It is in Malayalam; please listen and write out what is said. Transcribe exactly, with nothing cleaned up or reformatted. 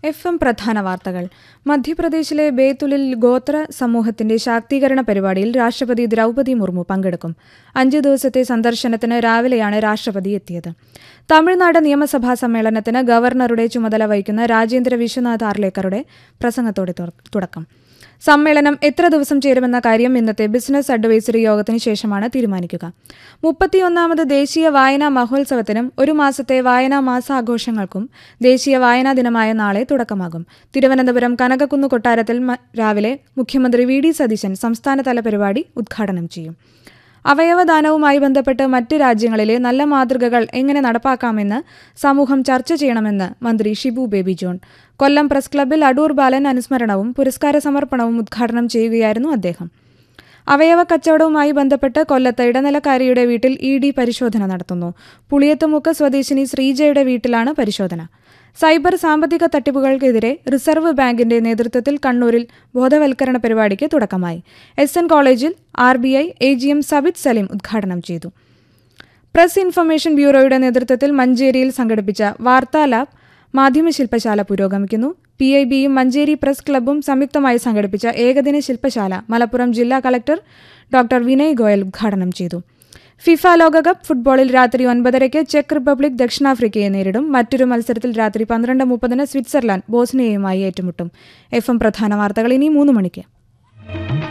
എഫ് എം പ്രധാന വാർത്തകൾ. മധ്യപ്രദേശിലെ ബേതുലിൽ ഗോത്ര സമൂഹത്തിന്റെ ശാക്തീകരണ പരിപാടിയിൽ രാഷ്ട്രപതി ദ്രൗപദി മുർമു പങ്കെടുക്കും. അഞ്ചു ദിവസത്തെ സന്ദർശനത്തിന് രാവിലെയാണ് രാഷ്ട്രപതി എത്തിയത്. തമിഴ്നാട് നിയമസഭാ സമ്മേളനത്തിന് ഗവർണറുടെ ചുമതല വഹിക്കുന്ന രാജേന്ദ്ര വിശ്വനാഥ് ആർലേക്കറുടെ പ്രസംഗത്തോടെ തുടക്കം. സമ്മേളനം എത്ര ദിവസം ചേരുമെന്ന കാര്യം ഇന്നത്തെ ബിസിനസ് അഡ്വൈസറി യോഗത്തിന് ശേഷമാണ് തീരുമാനിക്കുക. മുപ്പത്തിയൊന്നാമത് ദേശീയ വായനാ മഹോത്സവത്തിനും ഒരു മാസത്തെ വായനാ മാസാഘോഷങ്ങൾക്കും ദേശീയ വായനാ ദിനമായ നാളെ തുടക്കമാകും. തിരുവനന്തപുരം കനകക്കുന്ന് കൊട്ടാരത്തിൽ രാവിലെ മുഖ്യമന്ത്രി വി ഡി സതീശൻ സംസ്ഥാനതല പരിപാടി ഉദ്ഘാടനം ചെയ്യും. അവയവദാനവുമായി ബന്ധപ്പെട്ട് മറ്റ് രാജ്യങ്ങളിലെ നല്ല മാതൃകകൾ എങ്ങനെ നടപ്പാക്കാമെന്ന് സമൂഹം ചർച്ച ചെയ്യണമെന്ന് മന്ത്രി ഷിബു ബേബി ജോൺ. കൊല്ലം പ്രസ് ക്ലബ്ബിൽ അടൂർ ബാലൻ അനുസ്മരണവും പുരസ്കാര സമർപ്പണവും ഉദ്ഘാടനം ചെയ്യുകയായിരുന്നു അദ്ദേഹം. അവയവ കച്ചവടവുമായി ബന്ധപ്പെട്ട് കൊല്ലത്ത് ഇടനിലക്കാരിയുടെ വീട്ടിൽ ഇ ഡി പരിശോധന നടത്തുന്നു. പുളിയത്തുമുക്ക് സ്വദേശിനി ശ്രീജയുടെ വീട്ടിലാണ് പരിശോധന. സൈബർ സാമ്പത്തിക തട്ടിപ്പുകൾക്കെതിരെ റിസർവ് ബാങ്കിന്റെ നേതൃത്വത്തിൽ കണ്ണൂരിൽ ബോധവൽക്കരണ പരിപാടിക്ക് തുടക്കമായി. എസ് എൻ കോളേജിൽ R B I A G M Sabith Saleem ഉദ്ഘാടനം ചെയ്തു. പ്രസ് ഇൻഫർമേഷൻ ബ്യൂറോയുടെ നേതൃത്വത്തിൽ മഞ്ചേരിയിൽ സംഘടിപ്പിച്ച വാർത്താ ലാബ് മാധ്യമശില്പശാല പുരോഗമിക്കുന്നു. പി ഐ ബിയും മഞ്ചേരി പ്രസ് ക്ലബ്ബും സംയുക്തമായി സംഘടിപ്പിച്ച ഏകദിന ശില്പശാല മലപ്പുറം ജില്ലാ കളക്ടർ ഡോക്ടർ വിനയ് ഗോയൽ ഉദ്ഘാടനം ചെയ്തു. ഫിഫ ലോകകപ്പ് ഫുട്ബോളിൽ രാത്രി ഒൻപതരയ്ക്ക് ചെക്ക് റിപ്പബ്ലിക് ദക്ഷിണാഫ്രിക്കയെ നേരിടും. മറ്റൊരു മത്സരത്തിൽ രാത്രി പന്ത്രണ്ട് മുപ്പതിന് സ്വിറ്റ്സർലാൻഡ് ബോസ്നിയയുമായി ഏറ്റുമുട്ടും. എഫ് എം പ്രധാന വാർത്തകൾ ഇനി മൂന്ന് മണിക്ക്.